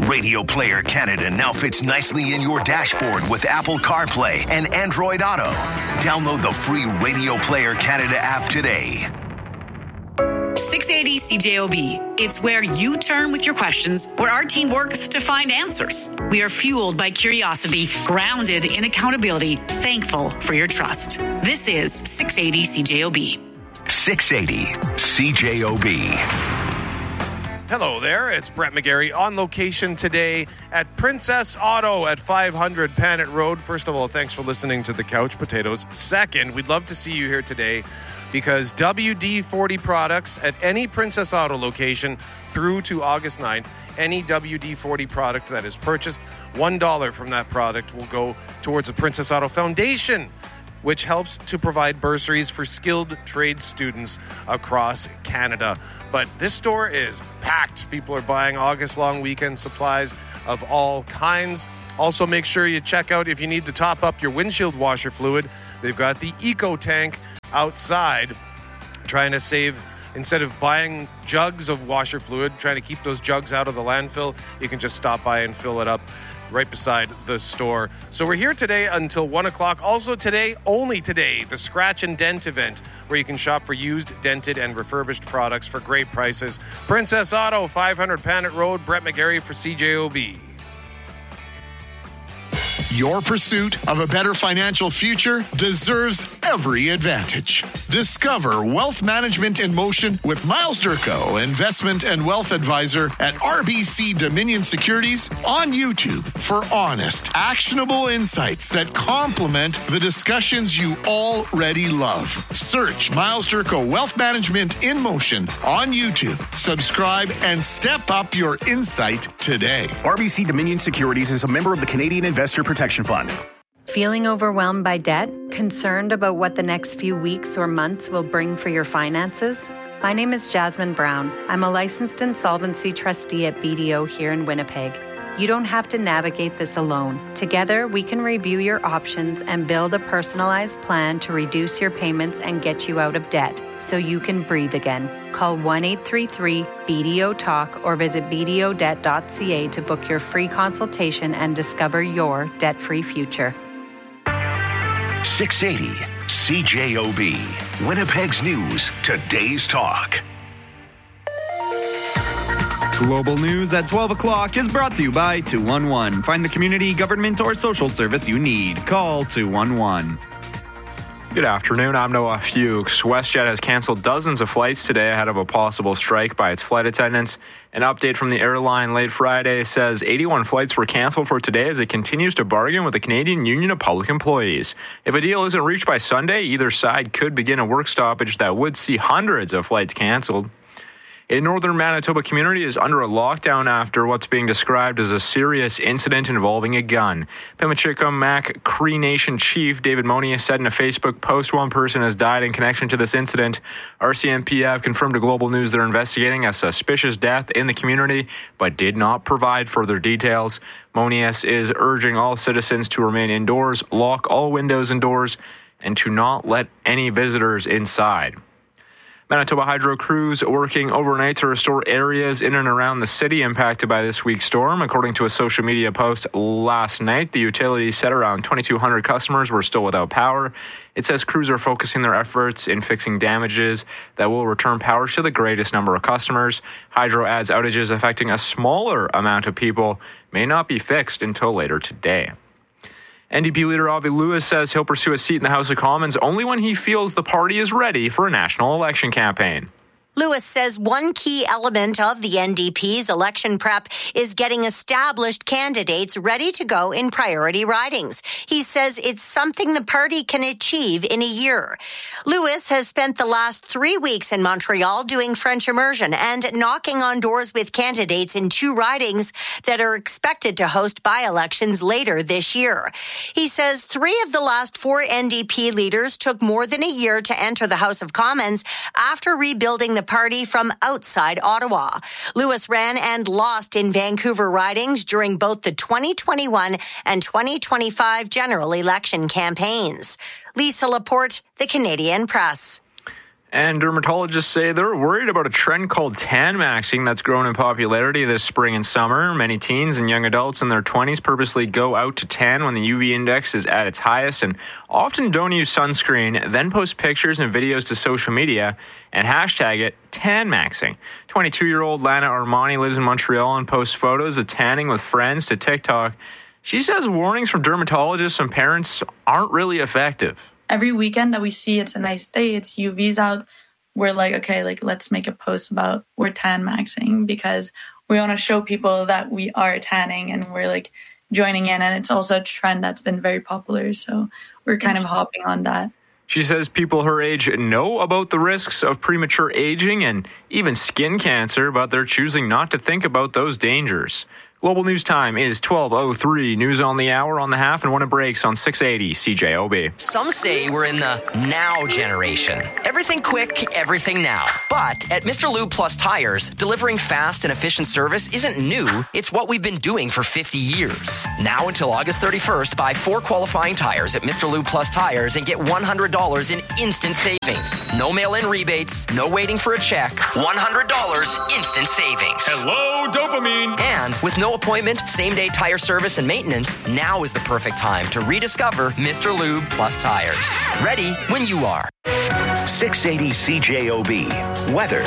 Radio Player Canada now fits nicely in your dashboard with Apple CarPlay and Android Auto. Download the free Radio Player Canada app today. 680 CJOB. It's where you turn with your questions, where our team works to find answers. We are fueled by curiosity, grounded in accountability, thankful for your trust. This is 680 CJOB. 680 CJOB. Hello there, it's Brett McGarry on location today at Princess Auto at 500 Panet Road. First of all, thanks for listening to the Couch Potatoes. Second, we'd love to see you here today because WD-40 products at any Princess Auto location through to August 9th, any WD-40 product that is purchased, $1 from that product will go towards the Princess Auto Foundation, which helps to provide bursaries for skilled trade students across Canada. But this store is packed. People are buying August long weekend supplies of all kinds. Also, make sure you check out if you need to top up your windshield washer fluid. They've got the Eco Tank outside, trying to save. Instead of buying jugs of washer fluid, trying to keep those jugs out of the landfill, you can just stop by and fill it up right beside the store. So we're here today until 1 o'clock. Also today, only today, the Scratch and Dent event, where you can shop for used, dented, and refurbished products for great prices. Princess Auto, 500 Panet Road. Brett McGarry for CJOB. Your pursuit of a better financial future deserves every advantage. Discover Wealth Management in Motion with Miles Durko, Investment and Wealth Advisor at RBC Dominion Securities on YouTube for honest, actionable insights that complement the discussions you already love. Search Miles Durko Wealth Management in Motion on YouTube. Subscribe and step up your insight today. RBC Dominion Securities is a member of the Canadian Investor Protection Fund. Feeling overwhelmed by debt? Concerned about what the next few weeks or months will bring for your finances? My name is Jasmine Brown. I'm a licensed insolvency trustee at BDO here in Winnipeg. You don't have to navigate this alone. Together, we can review your options and build a personalized plan to reduce your payments and get you out of debt so you can breathe again. Call 1-833-BDO-TALK or visit bdodebt.ca to book your free consultation and discover your debt-free future. 680 CJOB. Winnipeg's News, today's talk. Global News at 12 o'clock is brought to you by 211. Find the community, government, or social service you need. Call 211. Good afternoon, I'm Noah Fuchs. WestJet has canceled dozens of flights today ahead of a possible strike by its flight attendants. An update from the airline late Friday says 81 flights were canceled for today as it continues to bargain with the Canadian Union of Public Employees. If a deal isn't reached by Sunday, either side could begin a work stoppage that would see hundreds of flights canceled. A northern Manitoba community is under a lockdown after what's being described as a serious incident involving a gun. Pimicicum-Mac Cree Nation Chief David Monier said in a Facebook post one person has died in connection to this incident. RCMP have confirmed to Global News they're investigating a suspicious death in the community, but did not provide further details. Monier is urging all citizens to remain indoors, lock all windows and doors, and to not let any visitors inside. Manitoba Hydro crews working overnight to restore areas in and around the city impacted by this week's storm. According to a social media post last night, the utility said around 2,200 customers were still without power. It says crews are focusing their efforts in fixing damages that will return power to the greatest number of customers. Hydro adds outages affecting a smaller amount of people may not be fixed until later today. NDP leader Avi Lewis says he'll pursue a seat in the House of Commons only when he feels the party is ready for a national election campaign. Lewis says one key element of the NDP's election prep is getting established candidates ready to go in priority ridings. He says it's something the party can achieve in a year. Lewis has spent the last 3 weeks in Montreal doing French immersion and knocking on doors with candidates in 2 ridings that are expected to host by-elections later this year. He says 3 of the last 4 NDP leaders took more than a year to enter the House of Commons after rebuilding the party from outside Ottawa. Lewis ran and lost in Vancouver ridings during both the 2021 and 2025 general election campaigns. Lisa Laporte, The Canadian Press. And dermatologists say they're worried about a trend called tan maxing that's grown in popularity this spring and summer. Many teens and young adults in their 20s purposely go out to tan when the UV index is at its highest and often don't use sunscreen, then post pictures and videos to social media and hashtag it tan maxing. 22-year-old Lana Armani lives in Montreal and posts photos of tanning with friends to TikTok. She says warnings from dermatologists and parents aren't really effective. Every weekend that we see it's a nice day, it's UV's out, we're like, okay, like let's make a post about we're tan maxing because we want to show people that we are tanning and we're like joining in. And it's also a trend that's been very popular. So we're kind of hopping on that. She says people her age know about the risks of premature aging and even skin cancer, but they're choosing not to think about those dangers. Global News Time is 12:03. News on the hour, on the half, and when it breaks on 680 CJOB. Some say we're in the now generation. Everything quick, everything now. But at Mr. Lube Plus Tires, delivering fast and efficient service isn't new. It's what we've been doing for 50 years. Now until August 31st, buy 4 qualifying tires at Mr. Lube Plus Tires and get $100 in instant savings. No mail-in rebates, no waiting for a check. $100 instant savings. Hello, dopamine. And with no appointment, same-day tire service and maintenance, now is the perfect time to rediscover Mr. Lube Plus Tires. Ready when you are. 680 CJOB. Weather.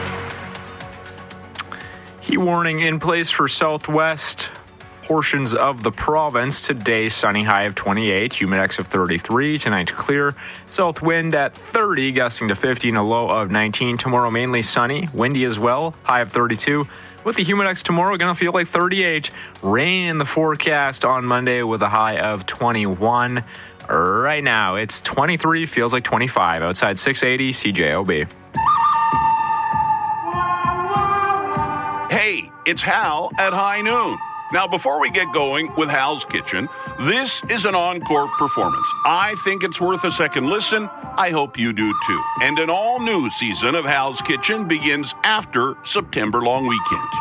Heat warning in place for southwest portions of the province. Today, sunny, high of 28, humidex of 33. Tonight, clear. South wind at 30, gusting to 50 and a low of 19. Tomorrow, mainly sunny, windy as well, high of 32. With the humidex tomorrow, going to feel like 38. Rain in the forecast on Monday with a high of 21. Right now, it's 23, feels like 25. Outside 680 CJOB. Hey, it's Hal at High Noon. Now, before we get going with Hal's Kitchen, this is an encore performance. I think it's worth a second listen. I hope you do too. And an all-new season of Hal's Kitchen begins after September long weekend.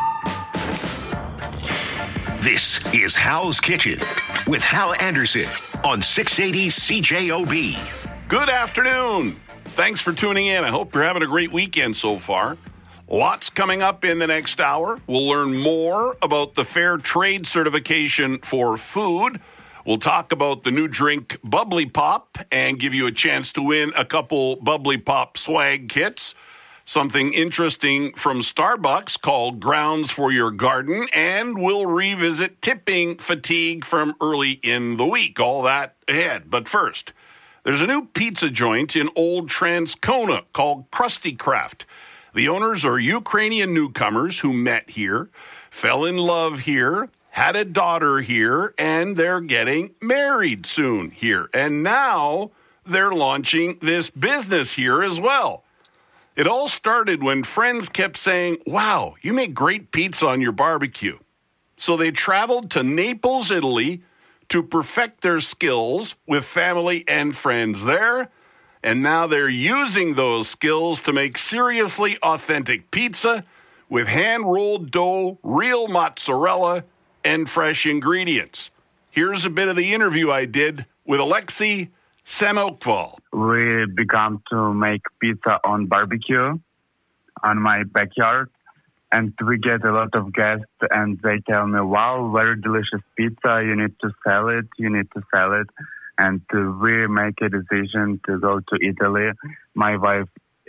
This is Hal's Kitchen with Hal Anderson on 680 CJOB. Good afternoon. Thanks for tuning in. I hope you're having a great weekend so far. Lots coming up in the next hour. We'll learn more about the Fair Trade certification for food. We'll talk about the new drink Bubbly Pop and give you a chance to win a couple Bubbly Pop swag kits. Something interesting from Starbucks called Grounds for Your Garden. And we'll revisit tipping fatigue from early in the week. All that ahead. But first, there's a new pizza joint in Old Transcona called Krusty Craft. The owners are Ukrainian newcomers who met here, fell in love here, had a daughter here, and they're getting married soon here. And now they're launching this business here as well. It all started when friends kept saying, wow, you make great pizza on your barbecue. So they traveled to Naples, Italy to perfect their skills with family and friends there. And now they're using those skills to make seriously authentic pizza with hand-rolled dough, real mozzarella, and fresh ingredients. Here's a bit of the interview I did with Alexei Samokval. We began to make pizza on barbecue on my backyard, and we get a lot of guests, and they tell me, wow, very delicious pizza, you need to sell it. And we make a decision to go to Italy. My wife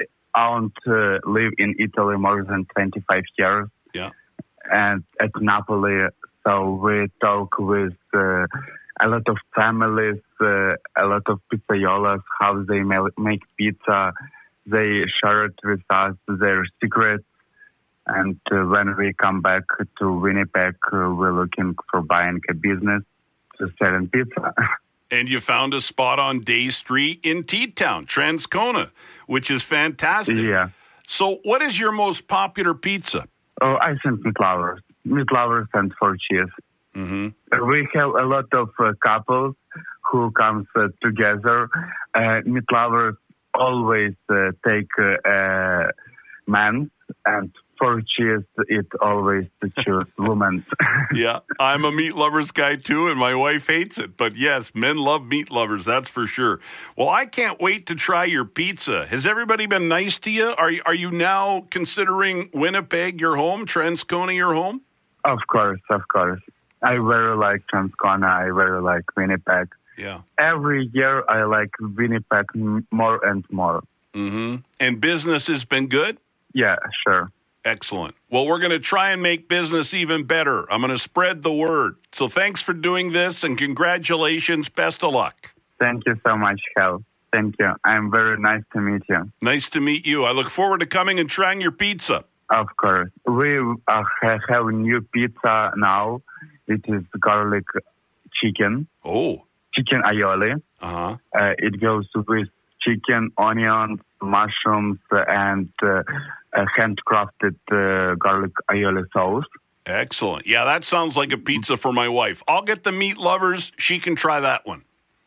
lived in Italy more than 25 years. Yeah. And at Napoli, so we talk with a lot of families, a lot of pizzaiolas, how they make pizza. They shared with us their secrets. And when we come back to Winnipeg, we're looking for buying a business to sell pizza. And you found a spot on Day Street in T-Town, Transcona, which is fantastic. Yeah. So what is your most popular pizza? Oh, I think meat lovers and 4 cheese. Mm-hmm. We have a lot of couples who comes together. Meat lovers always take men, and For cheese, it always to choose women. Yeah, I'm a meat lovers guy too, and my wife hates it. But yes, men love meat lovers, that's for sure. Well, I can't wait to try your pizza. Has everybody been nice to you? Are you now considering Winnipeg your home, Transcona your home? Of course. I very like Transcona. I very like Winnipeg. Yeah. Every year I like Winnipeg more and more. Mm-hmm. And business has been good? Yeah, sure. Excellent. Well, we're going to try and make business even better. I'm going to spread the word. So thanks for doing this, and congratulations. Best of luck. Thank you so much, Hal. Thank you. I'm very nice to meet you. Nice to meet you. I look forward to coming and trying your pizza. Of course. We have a new pizza now. It is garlic chicken. Oh. Chicken aioli. Uh-huh. It goes with chicken, onions, mushrooms, and handcrafted garlic aioli sauce. Excellent. Yeah, that sounds like a pizza for my wife. I'll get the meat lovers. She can try that one.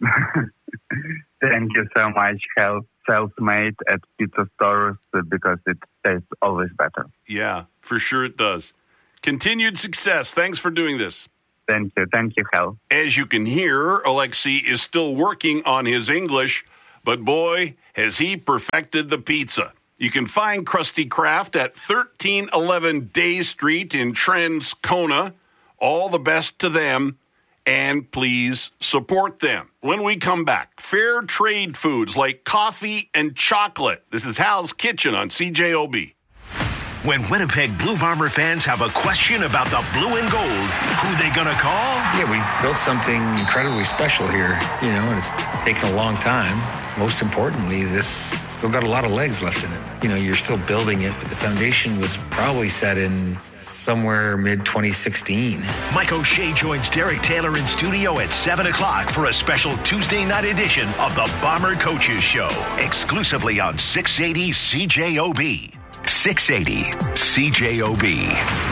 Thank you so much, Hal. Self-made at pizza stores because it tastes always better. Yeah, for sure it does. Continued success. Thanks for doing this. Thank you, Hal. As you can hear, Alexei is still working on his English, but boy, has he perfected the pizza. You can find Krusty Kraft at 1311 Day Street in Transcona. All the best to them, and please support them. When we come back, fair trade foods like coffee and chocolate. This is Hal's Kitchen on CJOB. When Winnipeg Blue Bomber fans have a question about the blue and gold, who they gonna call? Yeah, we built something incredibly special here, and it's taken a long time. Most importantly, this still got a lot of legs left in it. You're still building it, but the foundation was probably set in somewhere mid-2016. Mike O'Shea joins Derek Taylor in studio at 7 o'clock for a special Tuesday night edition of the Bomber Coaches Show, exclusively on 680 CJOB. 680 CJOB.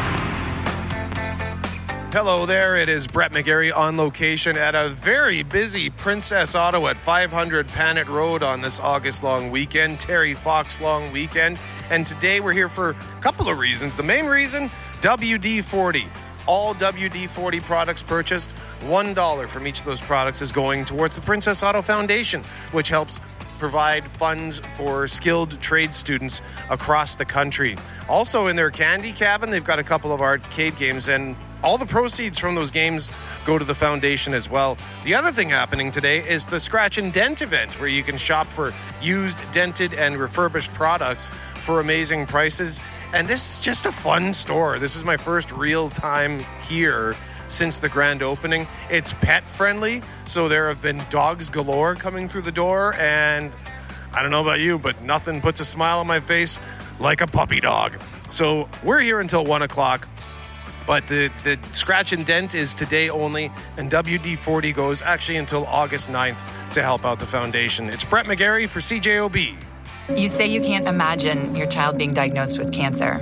Hello there, it is Brett McGarry on location at a very busy Princess Auto at 500 Panet Road on this August-long weekend, Terry Fox-long weekend. And today we're here for a couple of reasons. The main reason, WD-40. All WD-40 products purchased, $1 from each of those products is going towards the Princess Auto Foundation, which helps provide funds for skilled trade students across the country. Also in their candy cabin, they've got a couple of arcade games, and all the proceeds from those games go to the foundation as well. The other thing happening today is the Scratch and Dent event, where you can shop for used, dented, and refurbished products for amazing prices. And this is just a fun store. This is my first real time here since the grand opening. It's pet friendly, so there have been dogs galore coming through the door, and I don't know about you, but nothing puts a smile on my face like a puppy dog. So we're here until 1 o'clock, but the Scratch and Dent is today only, and WD-40 goes actually until August 9th to help out the foundation. It's Brett McGarry for CJOB. You say you can't imagine your child being diagnosed with cancer,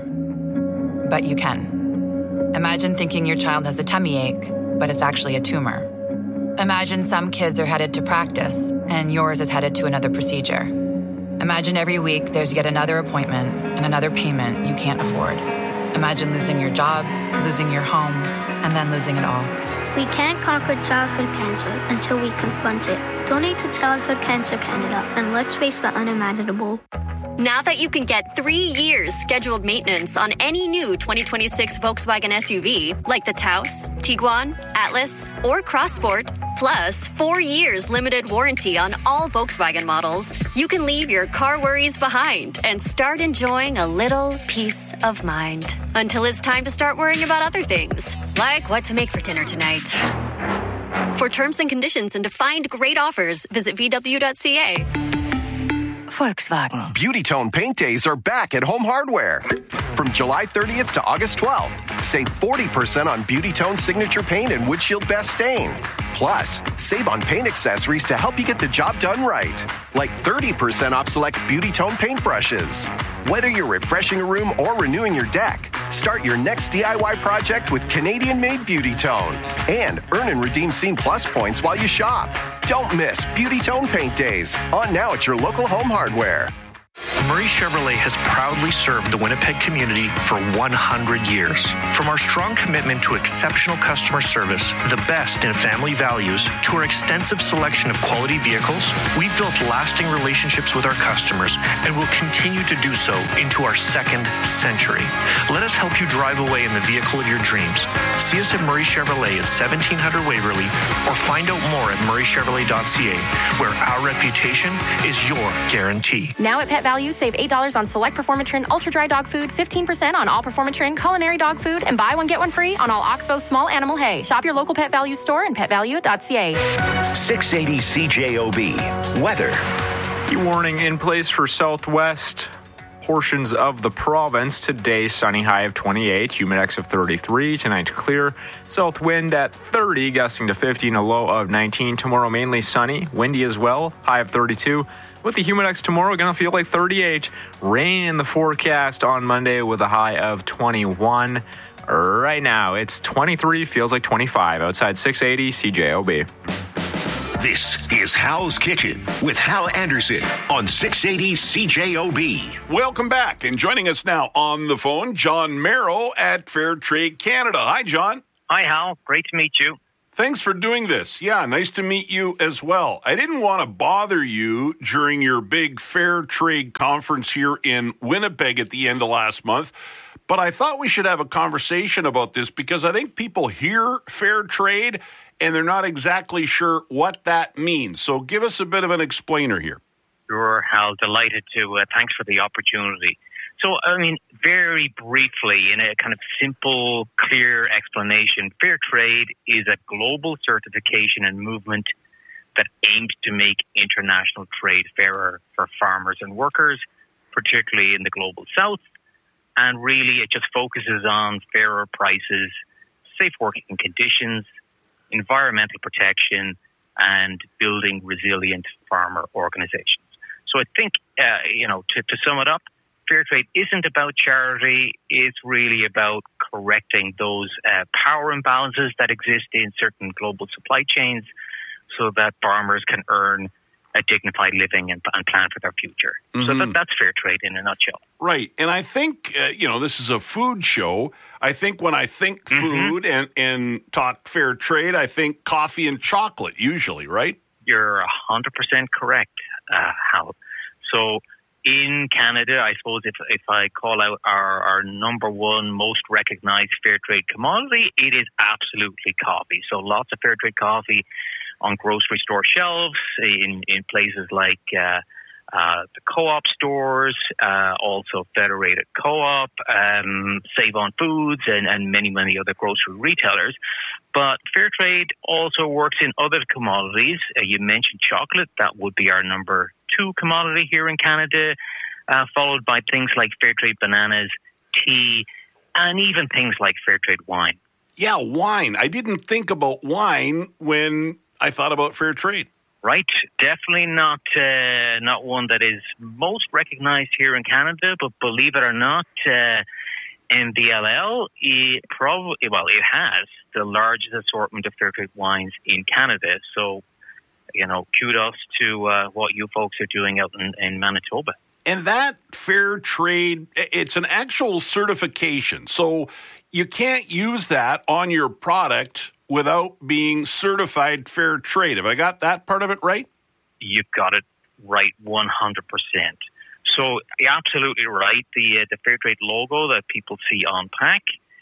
but you can. Imagine thinking your child has a tummy ache, but it's actually a tumor. Imagine some kids are headed to practice, and yours is headed to another procedure. Imagine every week there's yet another appointment and another payment you can't afford. Imagine losing your job, losing your home, and then losing it all. We can't conquer childhood cancer until we confront it. Donate to Childhood Cancer Canada, and let's face the unimaginable. Now that you can get 3 years scheduled maintenance on any new 2026 Volkswagen SUV, like the Taos, Tiguan, Atlas, or Crossport, plus 4 years limited warranty on all Volkswagen models, you can leave your car worries behind and start enjoying a little peace of mind. Until it's time to start worrying about other things, like what to make for dinner tonight. For terms and conditions and to find great offers, visit VW.ca. Volkswagen. Beauty Tone Paint Days are back at Home Hardware. From July 30th to August 12th, save 40% on Beauty Tone Signature Paint and Windshield Best Stain. Plus, save on paint accessories to help you get the job done right. Like 30% off select Beauty Tone paint brushes. Whether you're refreshing a room or renewing your deck, start your next DIY project with Canadian-made Beauty Tone. And earn and redeem Scene Plus points while you shop. Don't miss Beauty Tone Paint Days. On now at your local Home Hardware. Murray Chevrolet has proudly served the Winnipeg community for 100 years. From our strong commitment to exceptional customer service, the best in family values, to our extensive selection of quality vehicles, we've built lasting relationships with our customers and will continue to do so into our second century. Let us help you drive away in the vehicle of your dreams. See us at Murray Chevrolet at 1700 Waverly or find out more at murraychevrolet.ca, where our reputation is your guarantee. Now at Pet Value, save $8 on select Performatrin Ultra Dry Dog Food, 15% on all Performatrin Culinary Dog Food, and buy one, get one free on all Oxbow Small Animal Hay. Shop your local Pet Value store and petvalue.ca. 680 CJOB. Weather. Key warning in place for southwest portions of the province. Today, sunny, high of 28, humidex of 33. Tonight, clear. South wind at 30, gusting to 50 and a low of 19. Tomorrow, mainly sunny, windy as well, high of 32. With the humidex tomorrow, going to feel like 38. Rain in the forecast on Monday with a high of 21. Right now, it's 23, feels like 25. Outside 680 CJOB. This is Hal's Kitchen with Hal Anderson on 680 CJOB. Welcome back. And joining us now on the phone, John Merrill at Fair Trade Canada. Hi, John. Hi, Hal. Great to meet you. Thanks for doing this. Yeah, nice to meet you as well. I didn't want to bother you during your big Fair Trade conference here in Winnipeg at the end of last month, but I thought we should have a conversation about this because I think people hear fair trade and they're not exactly sure what that means. So give us a bit of an explainer here. Sure, Hal. Delighted to. Thanks for the opportunity. So, very briefly, in a kind of simple, clear explanation, fair trade is a global certification and movement that aims to make international trade fairer for farmers and workers, particularly in the global south. And really, it just focuses on fairer prices, safe working conditions, environmental protection, and building resilient farmer organizations. So I think, to sum it up, fair trade isn't about charity. It's really about correcting those power imbalances that exist in certain global supply chains so that farmers can earn a dignified living and plan for their future. Mm-hmm. So that's fair trade in a nutshell. Right. And I think, this is a food show. I think when I think food and talk fair trade, I think coffee and chocolate usually, right? You're 100% correct, Hal. So in Canada, I suppose if I call out our number one most recognized fair trade commodity, it is absolutely coffee. So lots of fair trade coffee on grocery store shelves in places like the co-op stores, also Federated Co-op, Save On Foods, and many, many other grocery retailers. But fair trade also works in other commodities. You mentioned chocolate. That would be our number 2 commodity here in Canada, followed by things like fair trade bananas, tea, and even things like fair trade wine. Yeah, wine. I didn't think about wine when I thought about fair trade. Right. Definitely not one that is most recognized here in Canada, but believe it or not, MBLL, it has the largest assortment of fair trade wines in Canada. So, kudos to what you folks are doing out in Manitoba. And that fair trade, it's an actual certification. So you can't use that on your product without being certified fair trade. Have I got that part of it right? You've got it right 100%. So you're absolutely right. The fair trade logo that people see on pack,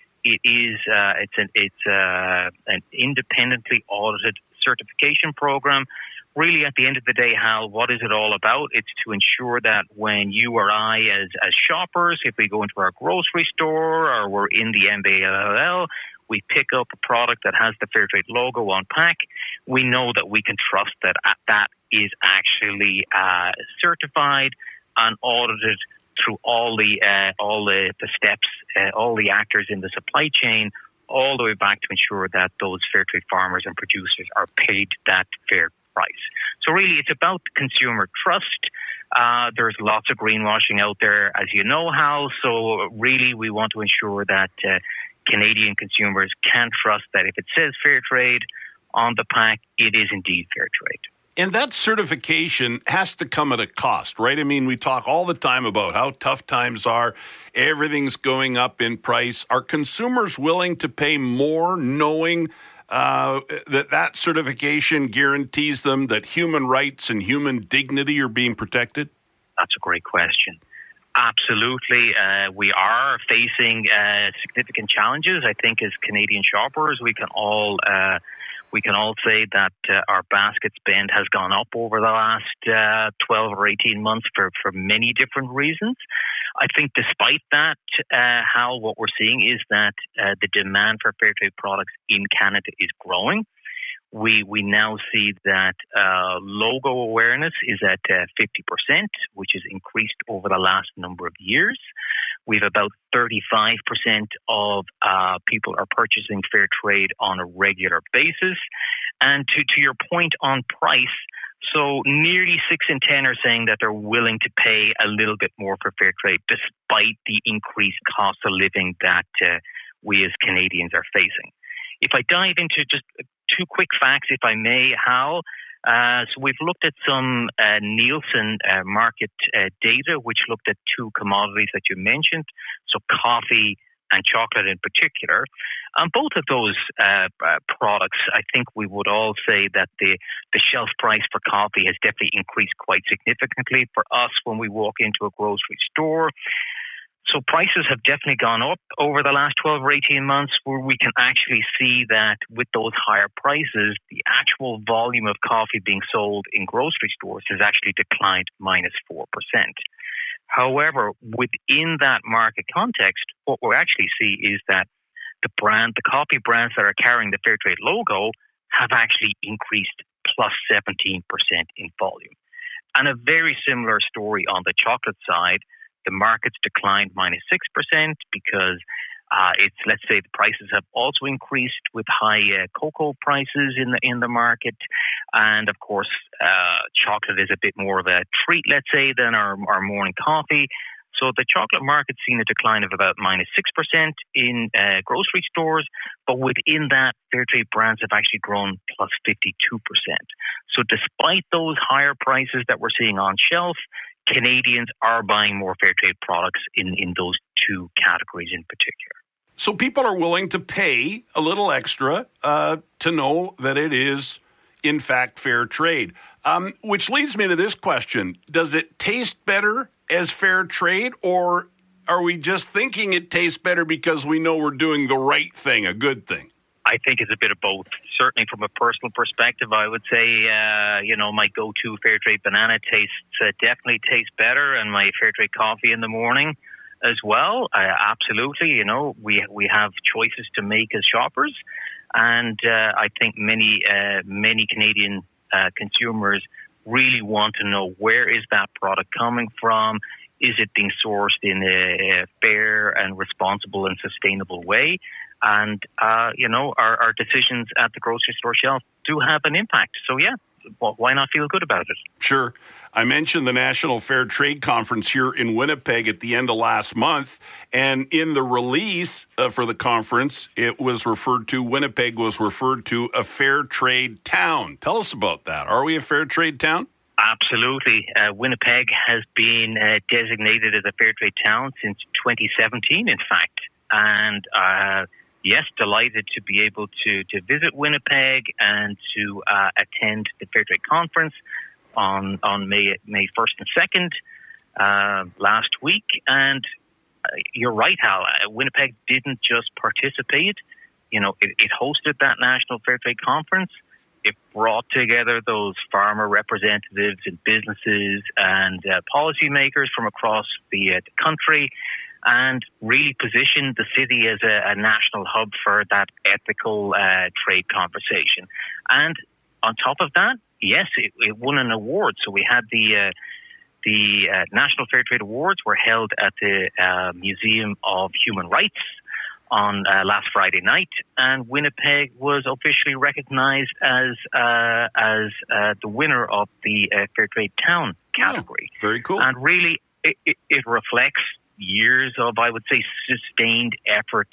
it's an independently audited certification program. Really, at the end of the day, Hal, what is it all about? It's to ensure that when you or I, as shoppers, if we go into our grocery store or we're in the MBLL, we pick up a product that has the fair trade logo on pack, we know that we can trust that that is actually certified and audited through all the steps, all the actors in the supply chain, all the way back to ensure that those fair trade farmers and producers are paid that fair price. So really, it's about consumer trust. There's lots of greenwashing out there, as you know, Hal. So really, we want to ensure that Canadian consumers can trust that if it says fair trade on the pack, it is indeed fair trade. And that certification has to come at a cost, right? I mean, we talk all the time about how tough times are. Everything's going up in price. Are consumers willing to pay more knowing that certification guarantees them that human rights and human dignity are being protected? That's a great question. Absolutely. We are facing significant challenges. I think as Canadian shoppers, we can all say that our basket spend has gone up over the last 12 or 18 months for many different reasons. I think despite that, what we're seeing is that the demand for fair trade products in Canada is growing. We now see that logo awareness is at 50%, which has increased over the last number of years. We've about 35% of people are purchasing fair trade on a regular basis. And to your point on price, so nearly 6 in 10 are saying that they're willing to pay a little bit more for fair trade, despite the increased cost of living that we as Canadians are facing. If I dive into just 2 quick facts, if I may, Hal. So we've looked at some Nielsen market data, which looked at 2 commodities that you mentioned, so coffee and chocolate in particular. Both of those products, I think we would all say that the shelf price for coffee has definitely increased quite significantly for us when we walk into a grocery store. So prices have definitely gone up over the last 12 or 18 months, where we can actually see that with those higher prices, the actual volume of coffee being sold in grocery stores has actually declined -4%. However, within that market context, what we actually see is that the coffee brands that are carrying the Fair Trade logo have actually increased +17% in volume. And a very similar story on the chocolate side. The market's declined -6% because let's say the prices have also increased with high cocoa prices in the market. And of course, chocolate is a bit more of a treat, let's say, than our morning coffee. So the chocolate market's seen a decline of about -6% in grocery stores, but within that, fair trade brands have actually grown +52%. So despite those higher prices that we're seeing on shelf, Canadians are buying more fair trade products in those 2 categories in particular. So people are willing to pay a little extra to know that it is, in fact, fair trade. Which leads me to this question. Does it taste better as fair trade, or are we just thinking it tastes better because we know we're doing the right thing, a good thing? I think it's a bit of both. Certainly from a personal perspective, I would say, my go-to fair trade banana definitely tastes better, and my fair trade coffee in the morning as well. Absolutely. We have choices to make as shoppers. And I think many Canadian consumers really want to know, where is that product coming from? Is it being sourced in a fair and responsible and sustainable way? And, our decisions at the grocery store shelf do have an impact. So, yeah, why not feel good about it? Sure. I mentioned the National Fair Trade Conference here in Winnipeg at the end of last month. And in the release for the conference, Winnipeg was referred to a fair trade town. Tell us about that. Are we a fair trade town? Absolutely. Winnipeg has been designated as a fair trade town since 2017, in fact. And yes, delighted to be able to visit Winnipeg and to attend the Fair Trade Conference on May 1st and 2nd last week. And you're right, Hal. Winnipeg didn't just participate. It hosted that National Fair Trade Conference. It brought together those farmer representatives and businesses and policymakers from across the country, and really positioned the city as a national hub for that ethical trade conversation. And on top of that, yes, it won an award. So we had the National Fair Trade Awards were held at the Museum of Human Rights on last Friday night, and Winnipeg was officially recognized as the winner of the Fair Trade Town category. Oh, very cool. And really, it reflects years of, I would say, sustained effort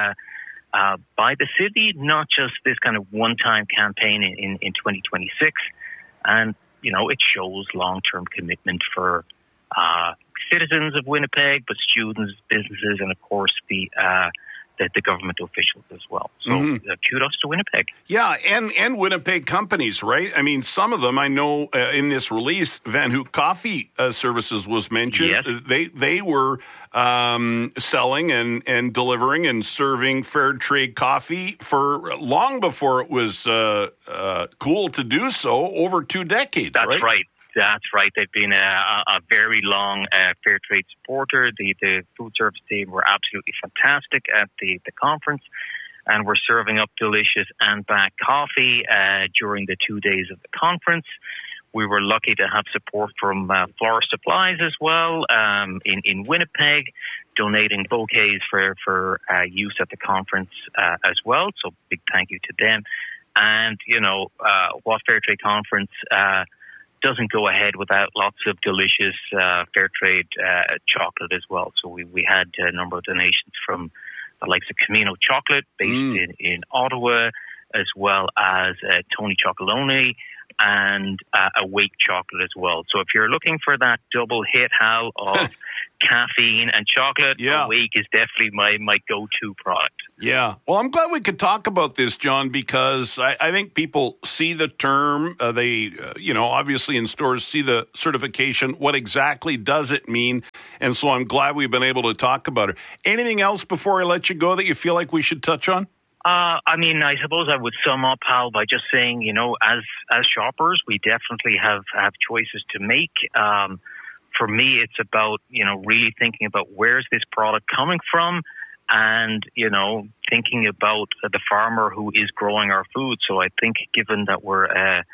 by the city, not just this kind of one-time campaign in 2026. And, it shows long-term commitment for citizens of Winnipeg, but students, businesses, and, of course, the government officials as well. So kudos to Winnipeg. Yeah, and Winnipeg companies, right? I mean, some of them, I know in this release, Van Hook Coffee Services was mentioned. Yes. They were selling and delivering and serving fair trade coffee for long before it was cool to do so, over 2 decades, That's right. That's right. They've been a very long fair trade supporter. The food service team were absolutely fantastic at the conference, and we're serving up delicious and back coffee during the 2 days of the conference. We were lucky to have support from Flower Supplies as well in Winnipeg, donating bouquets for use at the conference as well. So big thank you to them. And, what Fair Trade Conference doesn't go ahead without lots of delicious fair trade chocolate as well. So we had a number of donations from the likes of Camino Chocolate, based in Ottawa, as well as Tony Chocolonely and Awake Chocolate as well. So if you're looking for that double hit, Hal, of caffeine and chocolate, Awake is definitely my go-to product. Yeah. Well, I'm glad we could talk about this, John, because I think people see the term. They, obviously in stores see the certification. What exactly does it mean? And so I'm glad we've been able to talk about it. Anything else before I let you go that you feel like we should touch on? I suppose I would sum up, Hal, by just saying, as shoppers, we definitely have choices to make. For me, it's about, really thinking about where's this product coming from, and, thinking about the farmer who is growing our food. So I think given that we're a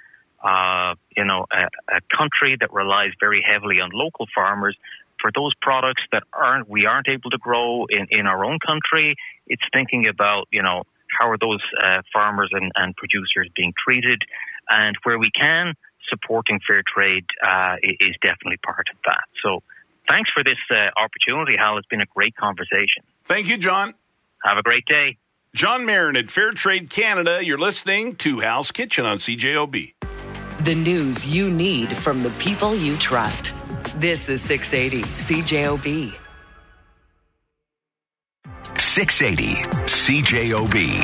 country that relies very heavily on local farmers, for those products that we aren't able to grow in our own country, it's thinking about, how are those farmers and producers being treated, and where we can, supporting fair trade is definitely part of that. So thanks for this opportunity, Hal. It's been a great conversation. Thank you, John. Have a great day. John Marin at Fair Trade Canada. You're listening to Hal's Kitchen on CJOB. The news you need from the people you trust. This is 680 CJOB. 680 CJOB.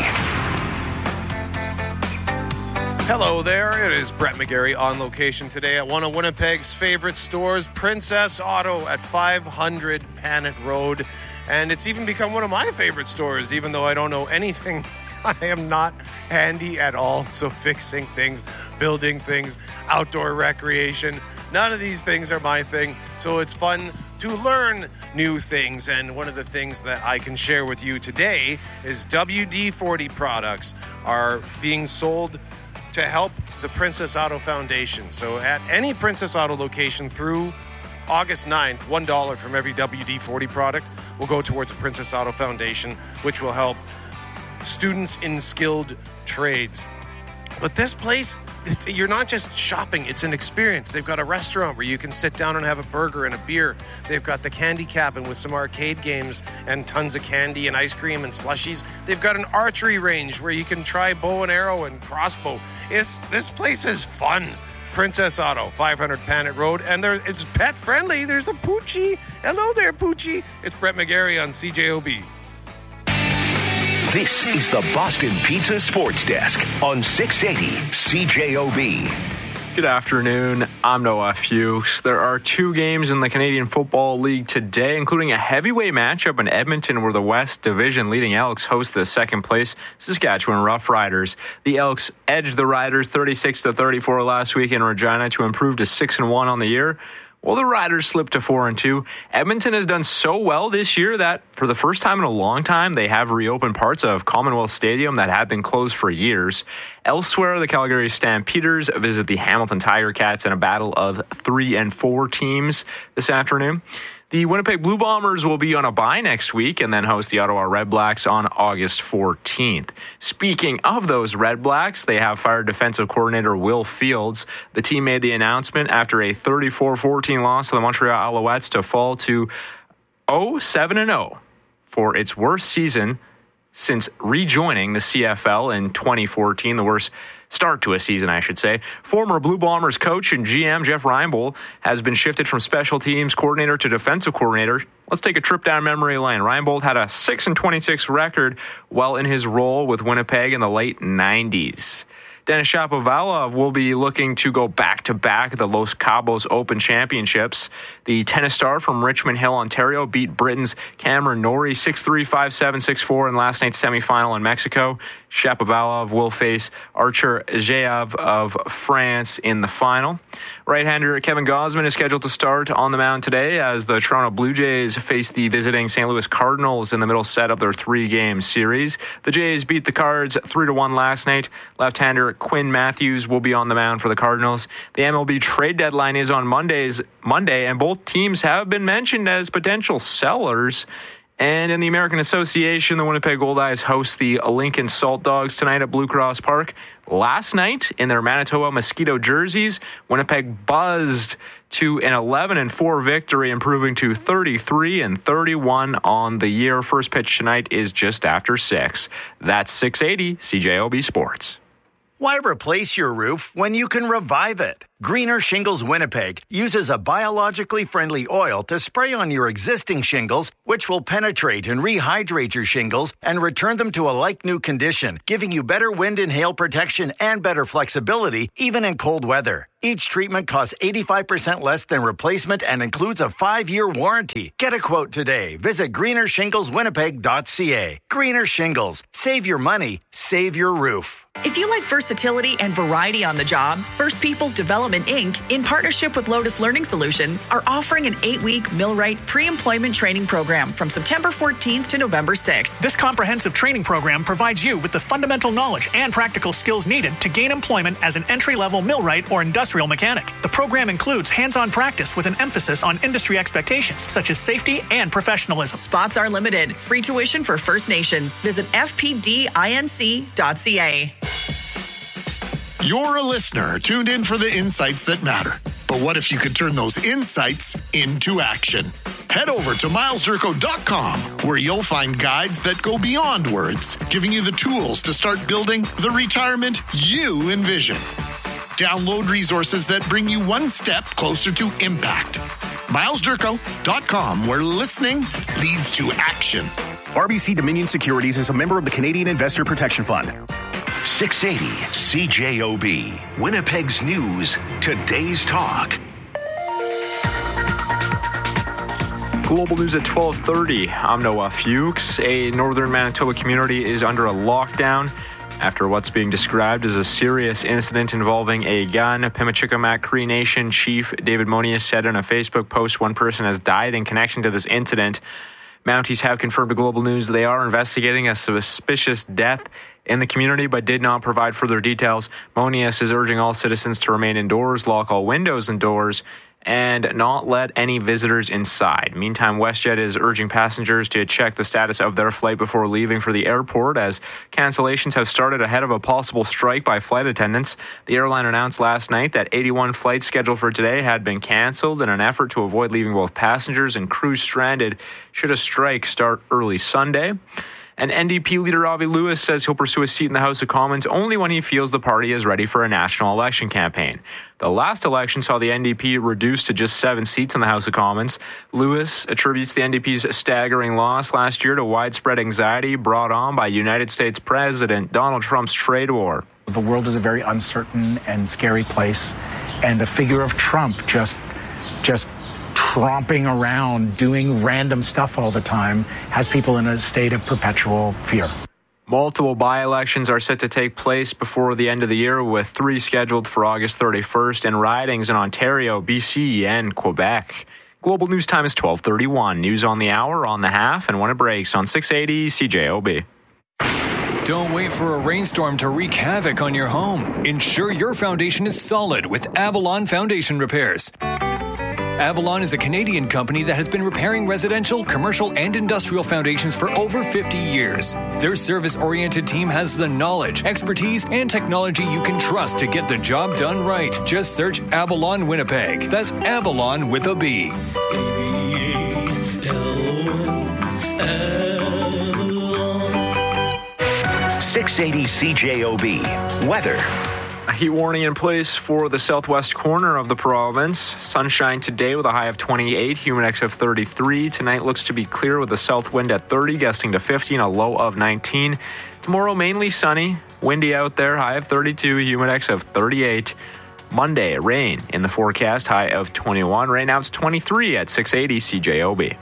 Hello there. It is Brett McGarry on location today at one of Winnipeg's favorite stores, Princess Auto at 500 Panet Road. And it's even become one of my favorite stores, even though I don't know anything. I am not handy at all. So fixing things, building things, outdoor recreation, none of these things are my thing. So it's fun to learn new things. And one of the things that I can share with you today is WD-40 products are being sold to help the Princess Auto Foundation. So at any Princess Auto location through August 9th, $1 from every WD-40 product will go towards the Princess Auto Foundation, which will help students in skilled trades. But this place, you're not just shopping, it's an experience. They've got a restaurant where you can sit down and have a burger and a beer. They've got the candy cabin with some arcade games and tons of candy and ice cream and slushies. They've got an archery range where you can try bow and arrow and crossbow. This place is fun. Princess Auto, 500 Panet Road, and it's pet friendly. There's a Poochie. Hello there, Poochie. It's Brett McGarry on CJOB. This is the Boston Pizza Sports Desk on 680 CJOB. Good afternoon. I'm Noah Fuchs. There are 2 games in the Canadian Football League today, including a heavyweight matchup in Edmonton where the West Division leading Elks host the second-place Saskatchewan Roughriders. The Elks edged the Riders 36-34 last week in Regina to improve to 6-1 on the year. Well, the Riders slipped to 4-2. Edmonton has done so well this year that for the first time in a long time, they have reopened parts of Commonwealth Stadium that have been closed for years. Elsewhere, the Calgary Stampeders visit the Hamilton Tiger Cats in a battle of 3 and 4 teams this afternoon. The Winnipeg Blue Bombers will be on a bye next week and then host the Ottawa Red Blacks on August 14th. Speaking of those Red Blacks, they have fired defensive coordinator Will Fields. The team made the announcement after a 34-14 loss to the Montreal Alouettes to fall to 7-0 for its worst season since rejoining the CFL in 2014, the worst start to a season, I should say. Former Blue Bombers coach and GM Jeff Reinbold has been shifted from special teams coordinator to defensive coordinator. Let's take a trip down memory lane. Reinbold had a 6-26 record while in his role with Winnipeg in the late 90s. Denis Shapovalov will be looking to go back-to-back at the Los Cabos Open Championships. The tennis star from Richmond Hill, Ontario, beat Britain's Cameron Norrie 6-3, 5-7, 6-4 in last night's semifinal in Mexico. Shapovalov will face Archer Geav of France in the final. Right-hander Kevin Gausman is scheduled to start on the mound today as the Toronto Blue Jays face the visiting St. Louis Cardinals in the middle set of their 3-game series. The Jays beat the Cards 3-1 last night. Left-hander Quinn Matthews will be on the mound for the Cardinals. The MLB trade deadline is on Monday, and both teams have been mentioned as potential sellers. And in the American Association, the Winnipeg Goldeyes host the Lincoln Salt Dogs tonight at Blue Cross Park. Last night, in their Manitoba Mosquito jerseys, Winnipeg buzzed to an 11-4 victory, improving to 33-31 on the year. First pitch tonight is just after 6. That's 680 CJOB Sports. Why replace your roof when you can revive it? Greener Shingles Winnipeg uses a biologically friendly oil to spray on your existing shingles, which will penetrate and rehydrate your shingles and return them to a like-new condition, giving you better wind and hail protection and better flexibility, even in cold weather. Each treatment costs 85% less than replacement and includes a 5-year warranty. Get a quote today. Visit greenershingleswinnipeg.ca. Greener Shingles. Save your money. Save your roof. If you like versatility and variety on the job, First People's Development, Inc., in partnership with Lotus Learning Solutions, are offering an 8-week Millwright pre-employment training program from September 14th to November 6th. This comprehensive training program provides you with the fundamental knowledge and practical skills needed to gain employment as an entry-level millwright or industrial mechanic. The program includes hands-on practice with an emphasis on industry expectations, such as safety and professionalism. Spots are limited. Free tuition for First Nations. Visit fpdinc.ca. You're a listener tuned in for the insights that matter. But what if you could turn those insights into action? Head over to milesdurko.com, where you'll find guides that go beyond words, giving you the tools to start building the retirement you envision. Download resources that bring you one step closer to impact. milesdurko.com, where listening leads to action. RBC Dominion Securities is a member of the Canadian Investor Protection Fund. 680 CJOB, Winnipeg's news, today's talk. Global news at 12:30. I'm Noah Fuchs. A northern Manitoba community is under a lockdown after what's being described as a serious incident involving a gun. Pimachikamak Cree Nation Chief David Monius said in a Facebook post one person has died in connection to this incident. Mounties have confirmed to Global News they are investigating a suspicious death in the community, but did not provide further details. Monius is urging all citizens to remain indoors, lock all windows and doors, and not let any visitors inside. Meantime, WestJet is urging passengers to check the status of their flight before leaving for the airport, as cancellations have started ahead of a possible strike by flight attendants. The airline announced last night that 81 flights scheduled for today had been canceled in an effort to avoid leaving both passengers and crews stranded should a strike start early Sunday. And NDP leader Avi Lewis says he'll pursue a seat in the House of Commons only when he feels the party is ready for a national election campaign. The last election saw the NDP reduced to just 7 seats in the House of Commons. Lewis attributes the NDP's staggering loss last year to widespread anxiety brought on by United States President Donald Trump's trade war. The world is a very uncertain and scary place, and the figure of Trump just tromping around, doing random stuff all the time, has people in a state of perpetual fear. Multiple by-elections are set to take place before the end of the year, with 3 scheduled for August 31st and ridings in Ontario, BC, and Quebec. Global News Time is 12:31. News on the hour, on the half, and when it breaks on 680 CJOB. Don't wait for a rainstorm to wreak havoc on your home. Ensure your foundation is solid with Avalon Foundation Repairs. Avalon is a Canadian company that has been repairing residential, commercial, and industrial foundations for over 50 years. Their service-oriented team has the knowledge, expertise, and technology you can trust to get the job done right. Just search Avalon Winnipeg. That's Avalon with a B. 680 CJOB. Weather. A heat warning in place for the southwest corner of the province. Sunshine today with a high of 28, humidex of 33. Tonight looks to be clear with a south wind at 30, gusting to 50 and a low of 19. Tomorrow mainly sunny, windy out there, high of 32, humidex of 38. Monday, rain in the forecast, high of 21. Right now it's 23 at 680 CJOB.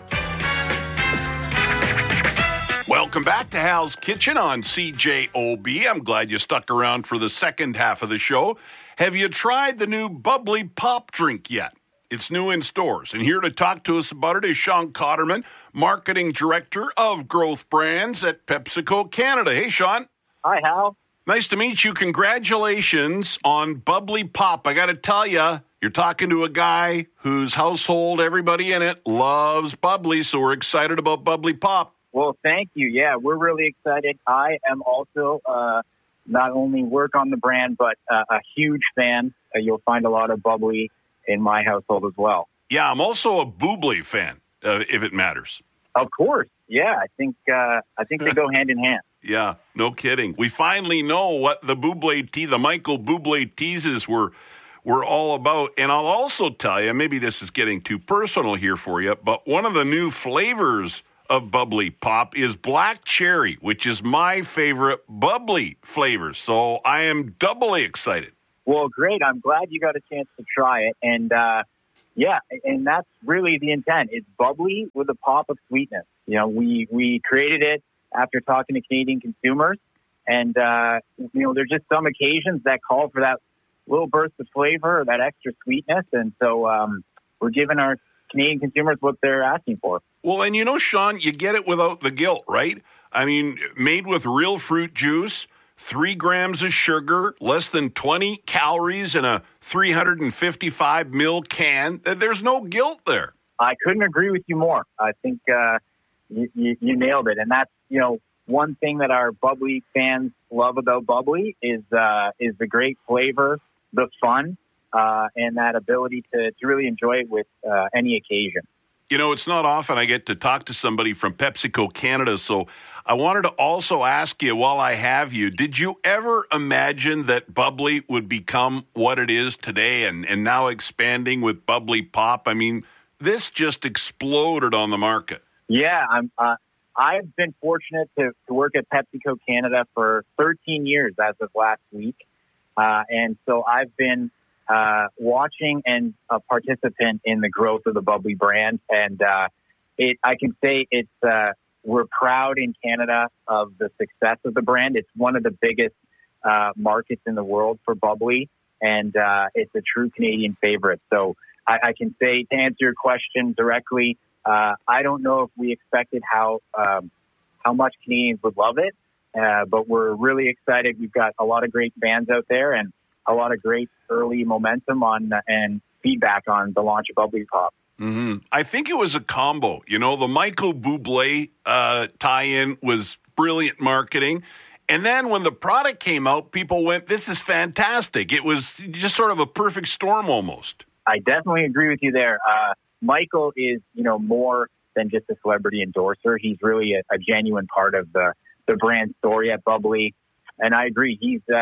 Welcome back to Hal's Kitchen on CJOB. I'm glad you stuck around for the second half of the show. Have you tried the new Bubbly Pop drink yet? It's new in stores. And here to talk to us about it is Sean Cotterman, Marketing Director of Growth Brands at PepsiCo Canada. Hey, Sean. Hi, Hal. Nice to meet you. Congratulations on Bubbly Pop. I got to tell you, you're talking to a guy whose household, everybody in it, loves bubbly, so we're excited about Bubbly Pop. Well, thank you. Yeah, we're really excited. I am also not only work on the brand, but a huge fan. You'll find a lot of bubbly in my household as well. Yeah, I'm also a Bubbly fan, if it matters. Of course. Yeah, I think they go hand in hand. Yeah, no kidding. We finally know what the Bublé tea, the Michael Bublé teases were all about. And I'll also tell you, maybe this is getting too personal here for you, but one of the new flavors of Bubbly Pop is black cherry, which is my favorite bubbly flavor. So I am doubly excited. Well, great. I'm glad you got a chance to try it. And yeah, and that's really the intent. It's bubbly with a pop of sweetness. You know, we created it after talking to Canadian consumers. And, you know, there's just some occasions that call for that little burst of flavor or that extra sweetness. And so we're giving our Canadian consumers what they're asking for. Well, and you know, Sean, you get it without the guilt, right? I mean, made with real fruit juice, 3 grams of sugar, less than 20 calories in a 355 ml can. There's no guilt there. I couldn't agree with you more. I think you nailed it. And that's, you know, one thing that our bubbly fans love about bubbly is the great flavor, the fun, and that ability to really enjoy it with any occasion. You know, it's not often I get to talk to somebody from PepsiCo Canada, so I wanted to also ask you, while I have you, did you ever imagine that bubbly would become what it is today and now expanding with Bubbly Pop? I mean, this just exploded on the market. Yeah, I've been fortunate to work at PepsiCo Canada for 13 years as of last week, and so I've been watching and a participant in the growth of the bubbly brand. And I can say we're proud in Canada of the success of the brand. It's one of the biggest markets in the world for bubbly, and it's a true Canadian favorite. So I can say, to answer your question directly, I don't know if we expected how much Canadians would love it, but we're really excited. We've got a lot of great fans out there, and a lot of great early momentum on and feedback on the launch of Bubbly Pop. Mm-hmm. I think it was a combo. You know, the Michael Bublé tie-in was brilliant marketing. And then when the product came out, people went, this is fantastic. It was just sort of a perfect storm almost. I definitely agree with you there. Michael is, you know, more than just a celebrity endorser. He's really a genuine part of the brand story at Bubbly. And I agree.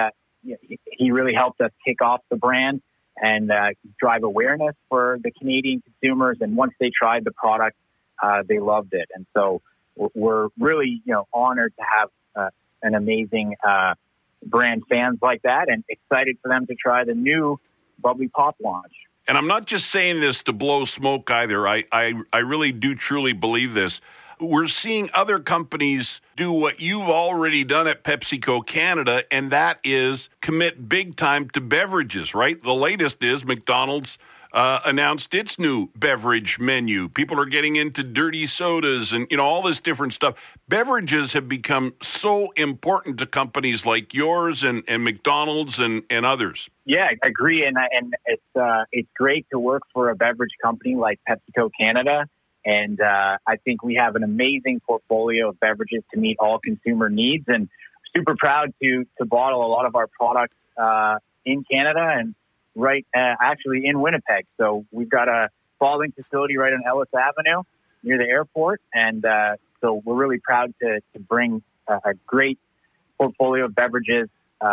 He really helped us kick off the brand and drive awareness for the Canadian consumers. And once they tried the product, they loved it. And so we're really, you know, honored to have an amazing brand fans like that, and excited for them to try the new Bubbly Pop launch. And I'm not just saying this to blow smoke either. I really do truly believe this. We're seeing other companies do what you've already done at PepsiCo Canada, and that is commit big time to beverages, right? The latest is McDonald's announced its new beverage menu. People are getting into dirty sodas and, you know, all this different stuff. Beverages have become so important to companies like yours and McDonald's and others. Yeah, I agree. And it's great to work for a beverage company like PepsiCo Canada. And I think we have an amazing portfolio of beverages to meet all consumer needs, and super proud to bottle a lot of our products in Canada and actually in Winnipeg. So we've got a bottling facility right on Ellis Avenue near the airport. And so we're really proud to bring a great portfolio of beverages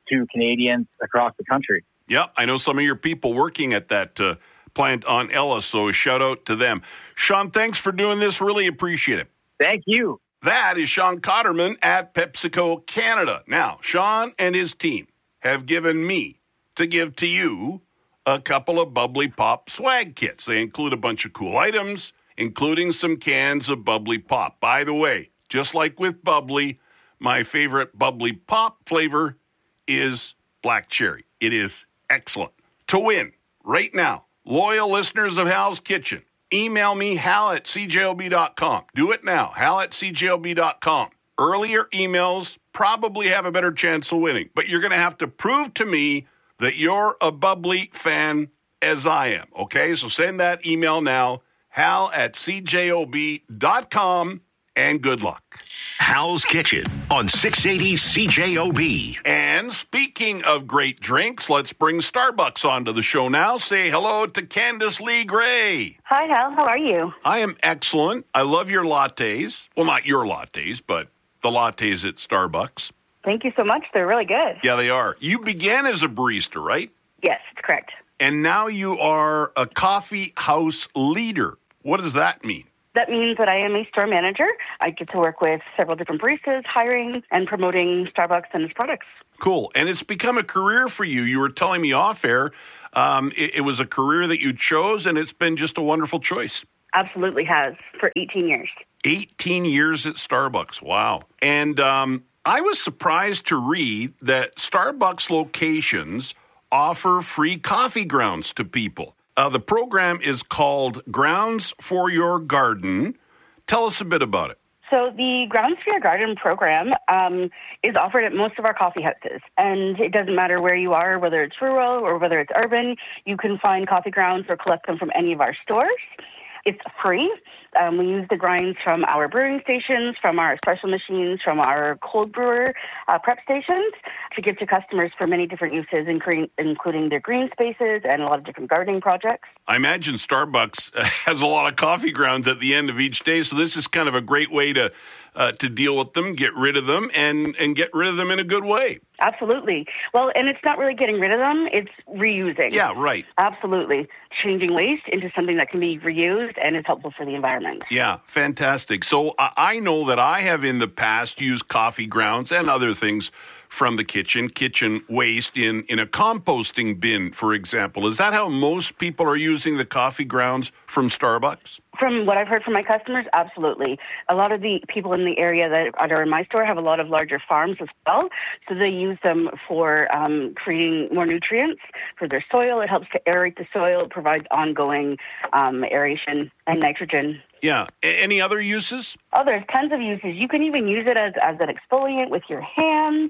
to Canadians across the country. Yeah, I know some of your people working at that plant on Ellis, so shout out to them. Sean, thanks for doing this. Really appreciate it. Thank you. That is Sean Cotterman at PepsiCo Canada. Now, Sean and his team have given me to give to you a couple of Bubbly Pop swag kits. They include a bunch of cool items, including some cans of Bubbly Pop. By the way, just like with Bubbly, my favorite Bubbly Pop flavor is black cherry. It is excellent. To win, right now, loyal listeners of Hal's Kitchen, email me, hal@cjob.com. Do it now, hal@cjob.com. Earlier emails probably have a better chance of winning, but you're going to have to prove to me that you're a Bubbly fan as I am, okay? So send that email now, hal@cjob.com, and good luck. Hal's Kitchen on 680 CJOB. And speaking of great drinks, let's bring Starbucks onto the show now. Say hello to Candace Lee Gray. Hi, Hal. How are you? I am excellent. I love your lattes. Well, not your lattes, but the lattes at Starbucks. Thank you so much. They're really good. Yeah, they are. You began as a barista, right? Yes, that's correct. And now you are a coffee house leader. What does that mean? That means that I am a store manager. I get to work with several different baristas, hiring and promoting Starbucks and its products. Cool. And it's become a career for you. You were telling me off air, it was a career that you chose, and it's been just a wonderful choice. Absolutely has, for 18 years. 18 years at Starbucks. Wow. And I was surprised to read that Starbucks locations offer free coffee grounds to people. The program is called Grounds for Your Garden. Tell us a bit about it. So the Grounds for Your Garden program is offered at most of our coffee houses. And it doesn't matter where you are, whether it's rural or whether it's urban, you can find coffee grounds or collect them from any of our stores. It's free. We use the grinds from our brewing stations, from our espresso machines, from our cold brewer prep stations to give to customers for many different uses, including their green spaces and a lot of different gardening projects. I imagine Starbucks has a lot of coffee grounds at the end of each day, so this is kind of a great way to deal with them, get rid of them, and get rid of them in a good way. Absolutely. Well, and it's not really getting rid of them, it's reusing. Yeah, right. Absolutely. Changing waste into something that can be reused and is helpful for the environment. Yeah, fantastic. So I know that I have in the past used coffee grounds and other things from the kitchen waste in a composting bin, for example. Is that how most people are using the coffee grounds from Starbucks? From what I've heard from my customers, absolutely. A lot of the people in the area that are in my store have a lot of larger farms as well, so they use them for creating more nutrients for their soil. It helps to aerate the soil. It provides ongoing aeration and nitrogen. Yeah. Any other uses? Oh, there's tons of uses. You can even use it as an exfoliant with your hands.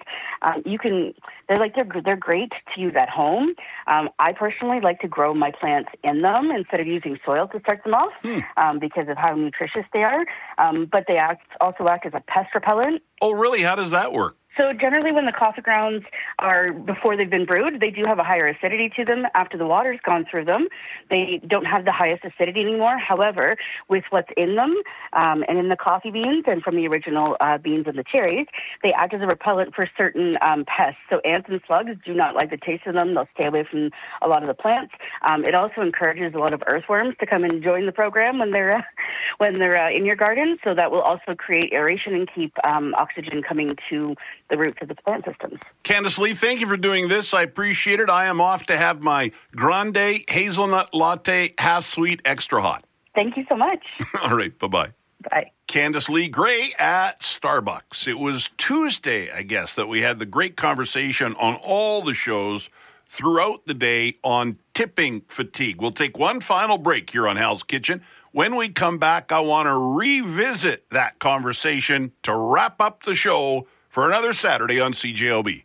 They're great to use at home. I personally like to grow my plants in them instead of using soil to start them off because of how nutritious they are. But they also act as a pest repellent. Oh, really? How does that work? So generally when the coffee grounds are, before they've been brewed, they do have a higher acidity to them. After the water's gone through them, they don't have the highest acidity anymore. However, with what's in them and in the coffee beans and from the original beans and the cherries, they act as a repellent for certain pests. So ants and slugs do not like the taste of them. They'll stay away from a lot of the plants. It also encourages a lot of earthworms to come and join the program when they're in your garden. So that will also create aeration and keep oxygen coming to the roots of the plant systems. Candace Lee, thank you for doing this. I appreciate it. I am off to have my grande hazelnut latte, half sweet, extra hot. Thank you so much. All right, bye-bye. Bye. Candace Lee Gray at Starbucks. It was Tuesday, I guess, that we had the great conversation on all the shows throughout the day on tipping fatigue. We'll take one final break here on Hal's Kitchen. When we come back, I want to revisit that conversation to wrap up the show for another Saturday on CJOB.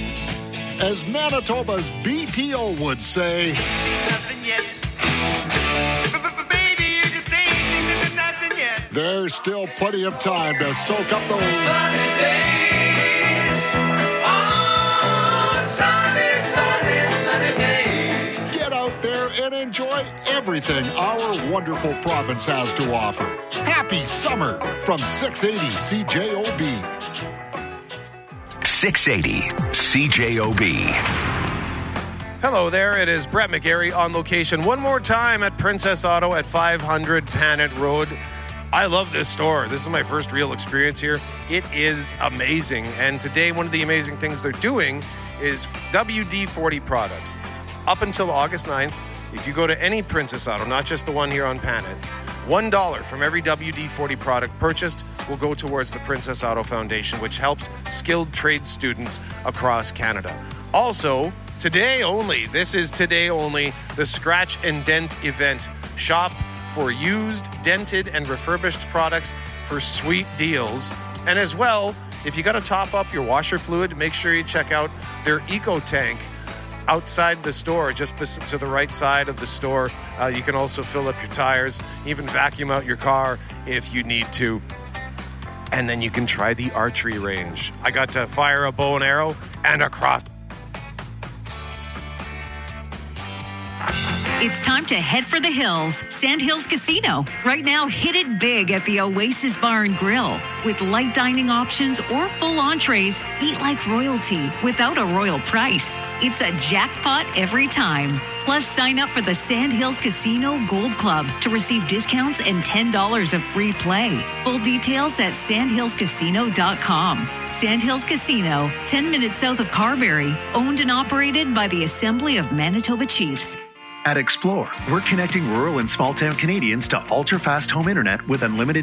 As Manitoba's BTO would say, nothing yet. Baby, you just ain't nothing yet. There's still plenty of time to soak up those sunny days. Oh, sunny days. Get out there and enjoy everything our wonderful province has to offer. Happy summer from 680 CJOB. 680 CJOB. Hello there, it is Brett McGarry on location one more time at Princess Auto at 500 Panet Road. I love this store. This is my first real experience here. It is amazing. And today, one of the amazing things they're doing is WD-40 products. Up until August 9th, if you go to any Princess Auto, not just the one here on Panet, $1 from every WD-40 product purchased will go towards the Princess Auto Foundation, which helps skilled trade students across Canada. Also, today only, this is today only, the Scratch and Dent event. Shop for used, dented, and refurbished products for sweet deals. And as well, if you got to top up your washer fluid, make sure you check out their Eco Tank outside the store, just to the right side of the store. You can also fill up your tires, even vacuum out your car if you need to. And then you can try the archery range. I got to fire a bow and arrow and a cross. It's time to head for the hills. Sandhills Casino. Right now, hit it big at the Oasis Bar and Grill. With light dining options or full entrees, eat like royalty without a royal price. It's a jackpot every time. Plus, sign up for the Sandhills Casino Gold Club to receive discounts and $10 of free play. Full details at sandhillscasino.com. Sandhills Casino, 10 minutes south of Carberry. Owned and operated by the Assembly of Manitoba Chiefs. At Explore, we're connecting rural and small-town Canadians to ultra-fast home internet with unlimited